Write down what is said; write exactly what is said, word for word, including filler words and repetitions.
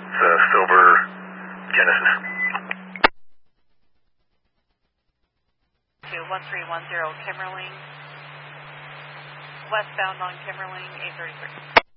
It's uh, Silver Genesis. To one three one zero Kimmerling, westbound on Kimmerling, eight thirty-three.